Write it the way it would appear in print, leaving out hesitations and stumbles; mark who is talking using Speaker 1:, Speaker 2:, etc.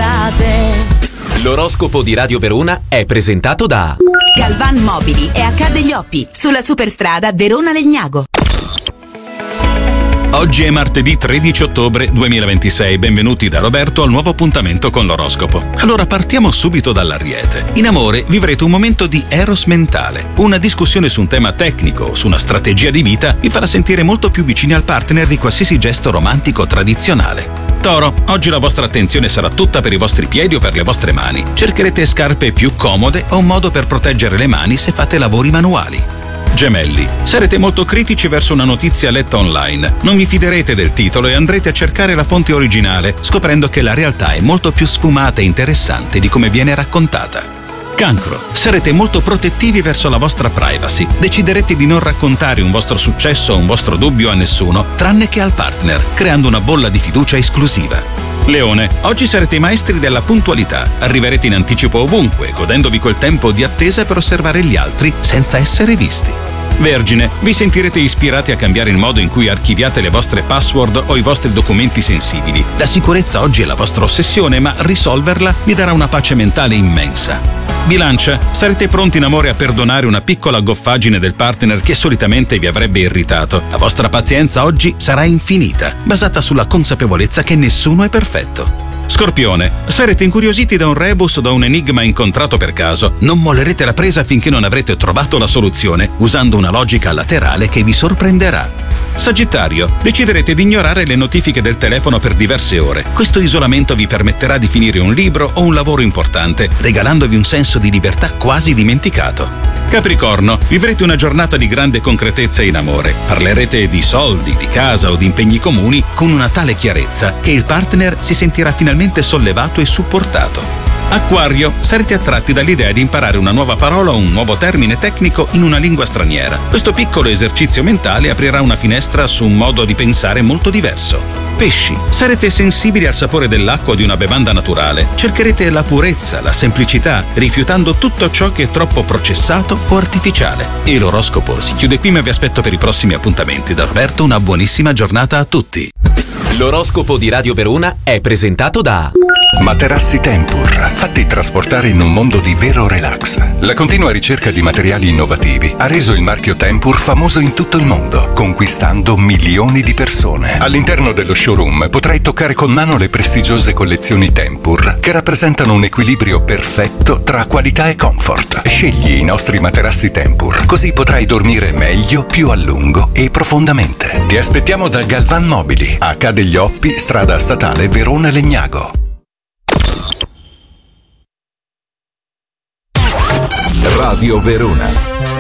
Speaker 1: strade.
Speaker 2: L'oroscopo di Radio Verona è presentato da
Speaker 3: Galvan Mobili e Accade gli Oppi, sulla superstrada Verona-Legnago.
Speaker 4: Oggi è martedì 13 ottobre 2026, benvenuti da Roberto al nuovo appuntamento con l'oroscopo. Allora partiamo subito dall'Ariete. In amore vivrete un momento di eros mentale. Una discussione su un tema tecnico o su una strategia di vita vi farà sentire molto più vicini al partner di qualsiasi gesto romantico tradizionale. Toro, oggi la vostra attenzione sarà tutta per i vostri piedi o per le vostre mani. Cercherete scarpe più comode o un modo per proteggere le mani se fate lavori manuali. Gemelli, sarete molto critici verso una notizia letta online. Non vi fiderete del titolo e andrete a cercare la fonte originale, scoprendo che la realtà è molto più sfumata e interessante di come viene raccontata. Cancro, sarete molto protettivi verso la vostra privacy. Deciderete di non raccontare un vostro successo o un vostro dubbio a nessuno, tranne che al partner, creando una bolla di fiducia esclusiva. Leone, oggi sarete i maestri della puntualità. Arriverete in anticipo ovunque, godendovi quel tempo di attesa per osservare gli altri senza essere visti. Vergine, vi sentirete ispirati a cambiare il modo in cui archiviate le vostre password o i vostri documenti sensibili. La sicurezza oggi è la vostra ossessione, ma risolverla vi darà una pace mentale immensa. Bilancia, sarete pronti in amore a perdonare una piccola goffaggine del partner che solitamente vi avrebbe irritato. La vostra pazienza oggi sarà infinita, basata sulla consapevolezza che nessuno è perfetto. Scorpione, sarete incuriositi da un rebus o da un enigma incontrato per caso. Non mollerete la presa finché non avrete trovato la soluzione, usando una logica laterale che vi sorprenderà. Sagittario, deciderete di ignorare le notifiche del telefono per diverse ore. Questo isolamento vi permetterà di finire un libro o un lavoro importante, regalandovi un senso di libertà quasi dimenticato. Capricorno, vivrete una giornata di grande concretezza in amore. Parlerete di soldi, di casa o di impegni comuni con una tale chiarezza che il partner si sentirà finalmente sollevato e supportato. Acquario, sarete attratti dall'idea di imparare una nuova parola o un nuovo termine tecnico in una lingua straniera. Questo piccolo esercizio mentale aprirà una finestra su un modo di pensare molto diverso. Pesci, sarete sensibili al sapore dell'acqua di una bevanda naturale. Cercherete la purezza, la semplicità, rifiutando tutto ciò che è troppo processato o artificiale. E l'oroscopo si chiude qui, ma vi aspetto per i prossimi appuntamenti. Da Roberto, una buonissima giornata a tutti.
Speaker 2: L'oroscopo di Radio Verona è presentato da
Speaker 5: Materassi Tempur, fatti trasportare in un mondo di vero relax. La continua ricerca di materiali innovativi ha reso il marchio Tempur famoso in tutto il mondo, conquistando milioni di persone. All'interno dello showroom potrai toccare con mano le prestigiose collezioni Tempur, che rappresentano un equilibrio perfetto tra qualità e comfort. Scegli i nostri materassi Tempur, così potrai dormire meglio, più a lungo e profondamente. Ti aspettiamo da Galvan Mobili, a Accade gli Oppi, strada statale Verona-Legnago.
Speaker 6: Radio Verona